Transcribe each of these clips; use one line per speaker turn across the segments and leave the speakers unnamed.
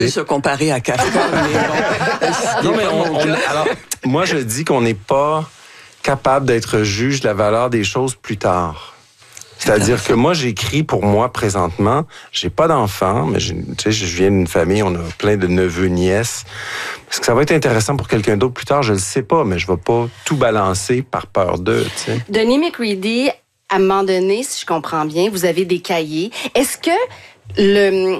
Se comparer à Kafka, mais bon.
Non, mais alors, moi, je dis qu'on n'est pas capable d'être juge de la valeur des choses plus tard. C'est-à-dire que moi, j'écris pour moi présentement. J'ai pas d'enfants, mais tu sais, je viens d'une famille, on a plein de neveux, nièces. Est-ce que ça va être intéressant pour quelqu'un d'autre plus tard? Je le sais pas, mais je vais pas tout balancer par peur d'eux, tu sais.
Denis McCready, à un moment donné, si je comprends bien, vous avez des cahiers. Est-ce que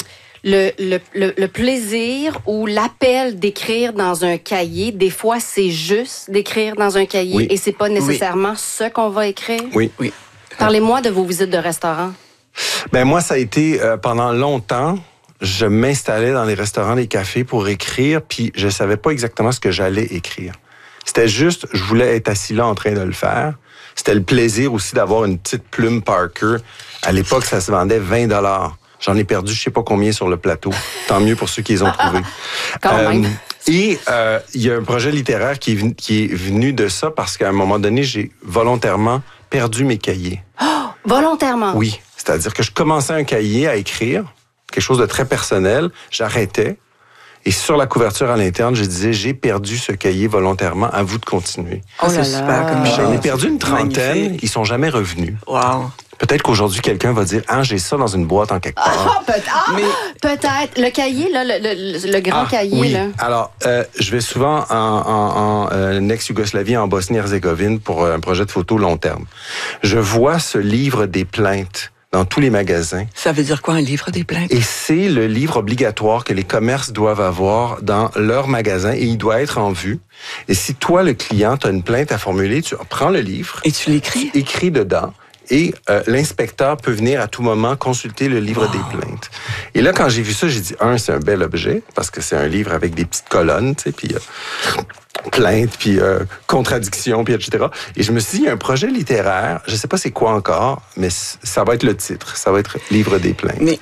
le plaisir ou l'appel d'écrire dans un cahier, des fois, c'est juste d'écrire dans un cahier
Oui.
et c'est pas nécessairement ce qu'on va écrire?
Oui.
Parlez-moi de vos visites de restaurant.
Ben moi, ça a été pendant longtemps. Je m'installais dans les restaurants, les cafés pour écrire, puis je savais pas exactement ce que j'allais écrire. C'était juste, je voulais être assis là en train de le faire. C'était le plaisir aussi d'avoir une petite plume Parker. À l'époque, ça se vendait 20 $. J'en ai perdu je sais pas combien sur le plateau. Tant mieux pour ceux qui les ont trouvés.
Quand même.
Et il y a un projet littéraire qui est venu de ça parce qu'à un moment donné, j'ai volontairement perdu mes cahiers.
Volontairement?
Oui. C'est-à-dire que je commençais un cahier à écrire, quelque chose de très personnel, j'arrêtais, et sur la couverture à l'interne, je disais, j'ai perdu ce cahier volontairement, à vous de continuer.
Oh, c'est super comme
J'en ai perdu une trentaine,
Magnifique.
ils sont jamais revenus.
Wow.
Peut-être qu'aujourd'hui, quelqu'un va dire, j'ai ça dans une boîte en quelque part.
Peut-être. Le cahier, là, le grand cahier,
oui.
là.
Alors, je vais souvent en ex-Yougoslavie, en Bosnie-Herzégovine, pour un projet de photo long terme. Je vois ce livre des plaintes dans tous les magasins.
Ça veut dire quoi, un livre des plaintes?
Et c'est le livre obligatoire que les commerces doivent avoir dans leur magasin et il doit être en vue. Et si toi, le client, tu as une plainte à formuler, tu prends le livre.
Et tu l'écris?
Tu écris dedans. Et l'inspecteur peut venir à tout moment consulter le livre des plaintes. Et là, quand j'ai vu ça, j'ai dit, c'est un bel objet, parce que c'est un livre avec des petites colonnes, tu sais, puis plaintes, puis contradictions, puis etc. Et je me suis dit, il y a un projet littéraire, je sais pas c'est quoi encore, mais ça va être le titre, ça va être Livre des plaintes.
Mais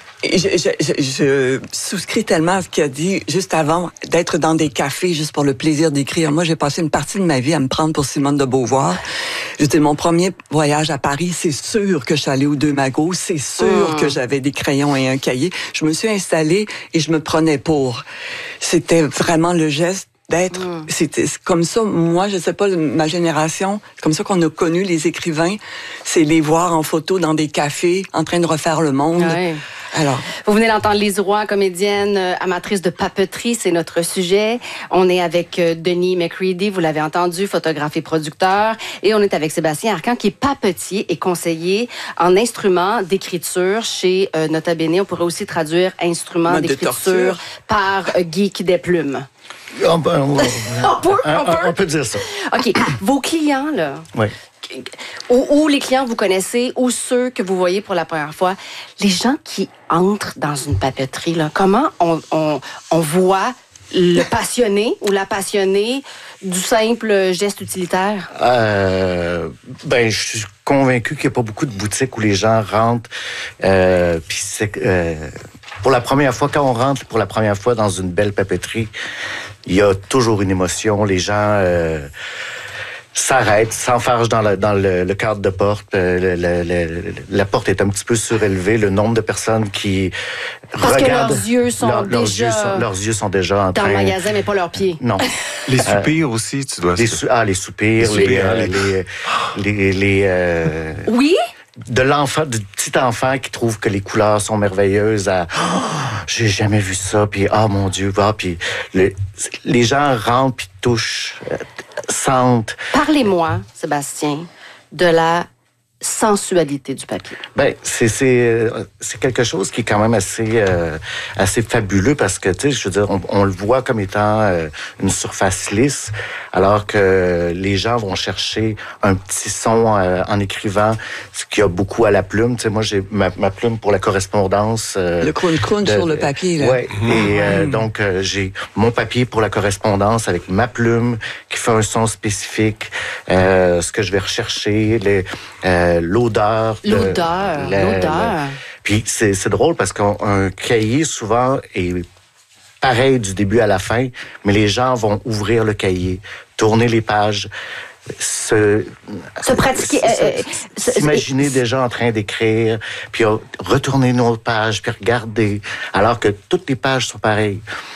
je souscris tellement à ce qu'il a dit juste avant d'être dans des cafés juste pour le plaisir d'écrire. Moi, j'ai passé une partie de ma vie à me prendre pour Simone de Beauvoir. C'était mon premier voyage à Paris. C'est sûr que je suis allée aux Deux Magots. C'est sûr que j'avais des crayons et un cahier. Je me suis installée et je me prenais pour. C'était vraiment le geste d'être. C'est comme ça, moi, je sais pas, ma génération, c'est comme ça qu'on a connu les écrivains. C'est les voir en photo dans des cafés, en train de refaire le monde.
Ouais.
Alors,
vous venez d'entendre Lise Roy, comédienne, amatrice de papeterie, c'est notre sujet. On est avec Denis McCready, vous l'avez entendu, photographe et producteur. Et on est avec Sébastien Arcan, qui est papetier et conseiller en instruments d'écriture chez Nota Bene. On pourrait aussi traduire instruments d'écriture par geek des plumes.
On
On
peut dire ça.
OK. Vos clients, là...
Oui.
Ou les clients que vous connaissez, ou ceux que vous voyez pour la première fois, les gens qui entrent dans une papeterie, là, comment on voit le passionné ou la passionnée du simple geste utilitaire?
Je suis convaincu qu'il n'y a pas beaucoup de boutiques où les gens rentrent. Puis c'est pour la première fois, quand on rentre pour la première fois dans une belle papeterie, il y a toujours une émotion. Les gens s'arrêtent, s'enfargent dans le cadre de porte. La porte est un petit peu surélevée. Le nombre de personnes qui regardent...
Parce que leurs yeux sont déjà...
leurs yeux sont déjà en train...
Dans le magasin, mais pas leurs pieds.
Non.
Les soupirs aussi, tu dois...
Les soupirs,
Oui?
Du petit enfant qui trouve que les couleurs sont merveilleuses à j'ai jamais vu ça, puis mon Dieu, puis les gens rentrent puis touchent, sentent.
Parlez-moi, Sébastien, de la sensualité du papier.
Ben c'est quelque chose qui est quand même assez fabuleux parce que tu sais, je veux dire, on le voit comme étant une surface lisse, alors que les gens vont chercher un petit son en écrivant, ce qu'il y a beaucoup à la plume. Tu sais, moi j'ai ma plume pour la correspondance.
le croun-croun sur le papier, là.
Ouais. Et donc j'ai mon papier pour la correspondance avec ma plume qui fait un son spécifique. Ce que je vais rechercher, l'odeur.
L'odeur.
Puis c'est drôle parce qu'un cahier, souvent, est pareil du début à la fin, mais les gens vont ouvrir le cahier, tourner les pages, se
pratiquer.
S'imaginer déjà en train d'écrire, puis retourner nos pages, puis regarder, alors que toutes les pages sont pareilles.